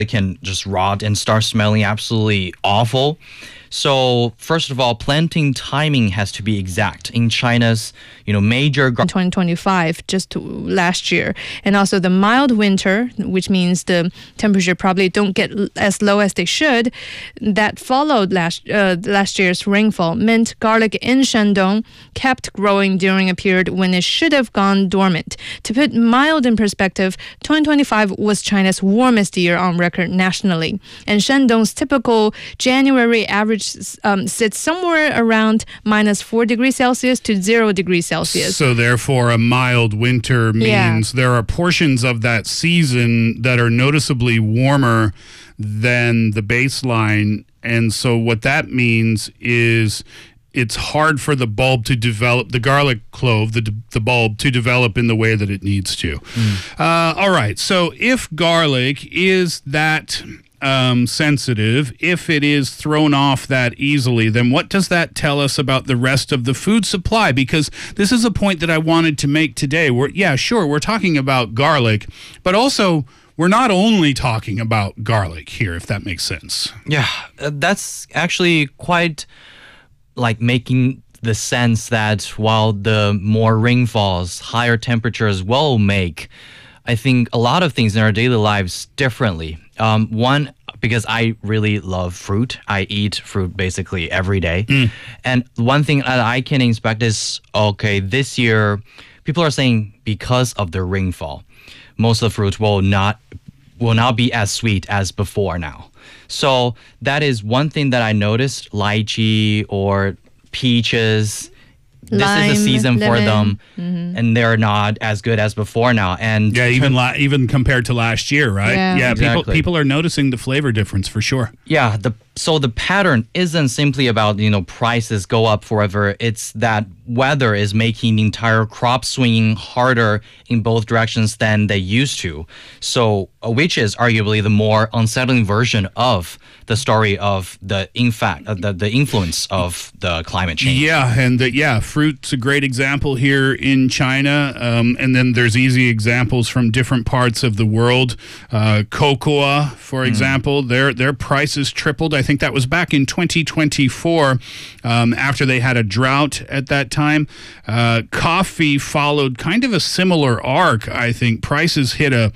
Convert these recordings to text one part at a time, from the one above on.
it can just rot and start smelling absolutely awful. So first of all, planting timing has to be exact. In China's, major 2025, just last year, and also the mild winter, which means the temperature probably don't get as low as they should, that followed last year's rainfall meant garlic in Shandong kept growing during a period when it should have gone dormant. To put mild in perspective, 2025 was China's warmest year on record nationally, and Shandong's typical January average sits somewhere around -4 degrees Celsius to 0 degrees Celsius. So therefore, a mild winter means there are portions of that season that are noticeably warmer than the baseline. And so what that means is it's hard for the bulb to develop, the garlic clove, the bulb to develop in the way that it needs to. All right. So if garlic is that sensitive, if it is thrown off that easily, then what does that tell us about the rest of the food supply? Because this is a point that I wanted to make today. We're talking about garlic, but also we're not only talking about garlic here, if that makes sense. Yeah, that's actually quite like making the sense that while the more rain falls, higher temperatures will make, I think, a lot of things in our daily lives differently. One, because I really love fruit. I eat fruit basically every day. And one thing that I can expect is, okay, this year, people are saying because of the rainfall, most of the fruit will not be as sweet as before now. So that is one thing that I noticed. Lychee or peaches, Lime, this is the season for lemon. them, and they're not as good as before now. And even compared to last year, right? Yeah. Exactly. People are noticing the flavor difference for sure. Yeah, so the pattern isn't simply about, prices go up forever. It's that weather is making the entire crop swinging harder in both directions than they used to. So, which is arguably the more unsettling version of the story of the influence of the climate change. Yeah, and fruit's a great example here in China. And then there's easy examples from different parts of the world. Cocoa, for example, their prices tripled. I think that was back in 2024 after they had a drought at that time. Coffee followed kind of a similar arc, I think. Prices hit a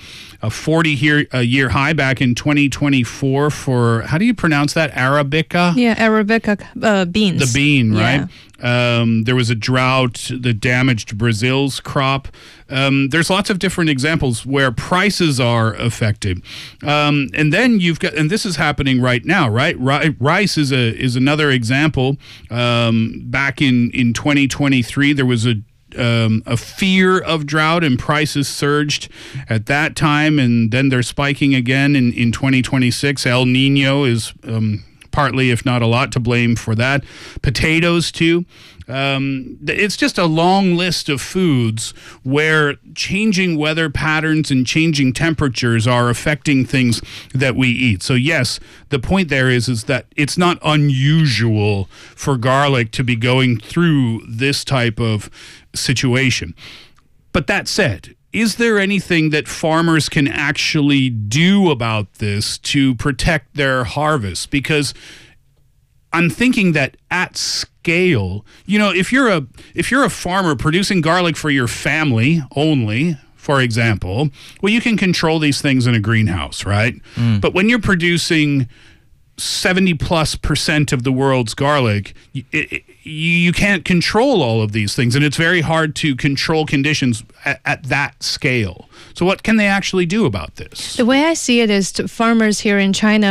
40-year high back in 2024 for, how do you pronounce that, Arabica? Yeah, Arabica beans. The bean, right? Yeah. There was a drought that damaged Brazil's crop. There's lots of different examples where prices are affected. And then and this is happening right now, right? Rice is another example. Back in 2023, there was a fear of drought and prices surged at that time, and then they're spiking again in 2026. El Nino is partly, if not a lot, to blame for that. Potatoes, too. It's just a long list of foods where changing weather patterns and changing temperatures are affecting things that we eat. So yes, the point there is that it's not unusual for garlic to be going through this type of situation. But that said, is there anything that farmers can actually do about this to protect their harvest? Because I'm thinking that at scale, if you're a farmer producing garlic for your family only, for example, well, you can control these things in a greenhouse, right? But when you're producing 70+% of the world's garlic, you can't control all of these things, and it's very hard to control conditions at that scale. So what can they actually do about this? The way I see it is farmers here in China